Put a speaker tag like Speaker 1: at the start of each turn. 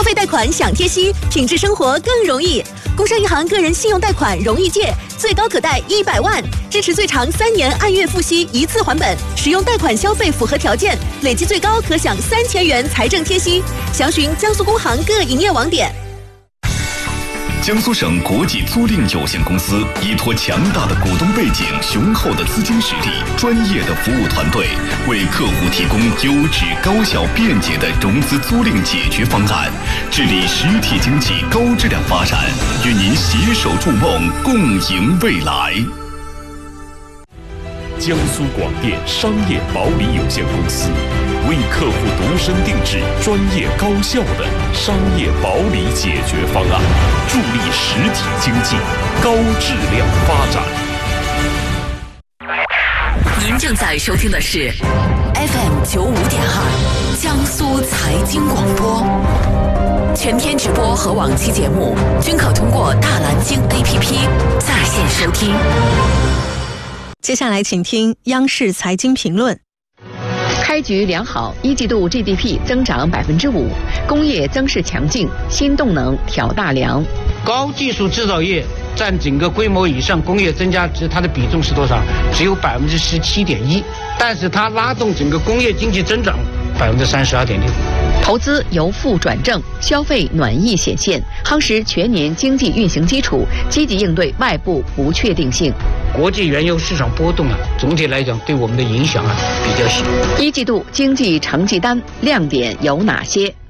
Speaker 1: 费贷款享贴息，品质生活更容易。工商银行个人信用贷款容易借，最高可贷100万，支持最长3年按月付息，一次还本。使用贷款消费符合条件，累计最高可享3000元财政贴息。详询江苏工行各营业网点。
Speaker 2: 江苏省国际租赁有限公司依托强大的股东背景、雄厚的资金实力、专业的服务团队，为客户提供优质、高效、便捷的融资租赁解决方案，致力实体经济高质量发展，与您携手筑梦，共赢未来。
Speaker 3: 江苏广电商业保理有限公司为客户度身定制、专业高效的商业保理解决方案，助力实体经济高质量发展。
Speaker 4: 您正在收听的是 FM 95.2江苏财经广播，全天直播和往期节目均可通过大蓝鲸 APP 在线收听。
Speaker 1: 接下来请听央视财经评论。
Speaker 5: 开局良好，一季度 GDP 增长5%，工业增势强劲，新动能挑大梁。
Speaker 6: 高技术制造业占整个规模以上工业增加值，它的比重是多少？只有17.1%，但是它拉动整个工业经济增长32.6%。
Speaker 5: 投资由负转正，消费暖意显现，夯实全年经济运行基础，积极应对外部不确定性。
Speaker 6: 国际原油市场波动总体来讲对我们的影响比较小。
Speaker 5: 一季度经济成绩单亮点有哪些？